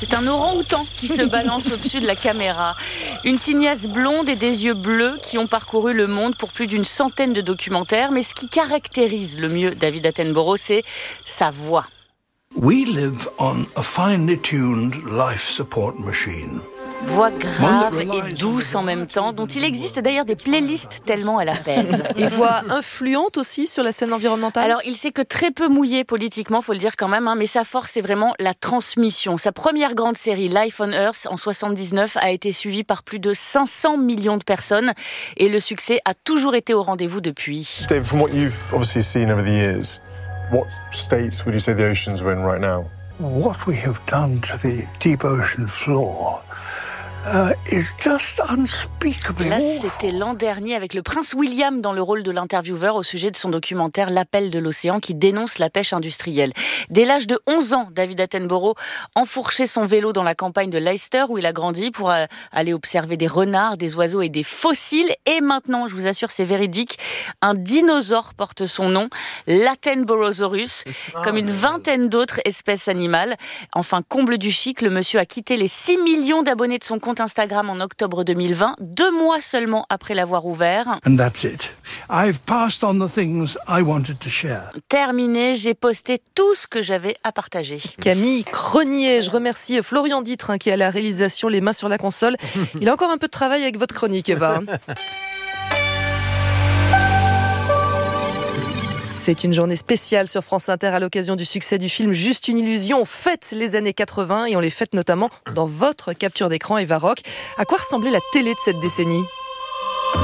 C'est un orang-outan qui se balance au-dessus de la caméra. Une tignasse blonde et des yeux bleus qui ont parcouru le monde pour plus d'une centaine de documentaires. Mais ce qui caractérise le mieux David Attenborough, c'est sa voix. We live on a finely tuned life support machine. Voix grave et douce en même temps, dont il existe d'ailleurs des playlists tellement elle apaise. Et voix influente aussi sur la scène environnementale. Alors, il s'est que très peu mouillé politiquement, faut le dire quand même, mais sa force, c'est vraiment la transmission. Sa première grande série, Life on Earth, en 79, a été suivie par plus de 500 millions de personnes. Et le succès a toujours été au rendez-vous depuis. Dave, from what you've obviously seen over the years, what states would you say the oceans are in right now? What we have done to the deep ocean floor is just unspeakably Là, awful. c'était l'an dernier avec le prince William dans le rôle de l'intervieweur au sujet de son documentaire L'appel de l'océan qui dénonce la pêche industrielle. Dès l'âge de 11 ans, David Attenborough enfourchait son vélo dans la campagne de Leicester où il a grandi pour aller observer des renards, des oiseaux et des fossiles. Et maintenant, je vous assure, c'est véridique, un dinosaure porte son nom, l'Attenboroughsaurus, comme une vingtaine d'autres espèces animales. Enfin, comble du chic, le monsieur a quitté les 6 millions d'abonnés de son compte Instagram en octobre 2020, 2 mois seulement après l'avoir ouvert. And that's it. I've passed on the things I wanted to share. Terminé, j'ai posté tout ce que j'avais à partager. Camille Cronier, je remercie Florian Dittre qui est à la réalisation, les mains sur la console. Il a encore un peu de travail avec votre chronique, Eva. C'est une journée spéciale sur France Inter à l'occasion du succès du film Juste une illusion. On fête les années 80 et on les fête notamment dans votre capture d'écran, Eva Rock. À quoi ressemblait la télé de cette décennie ?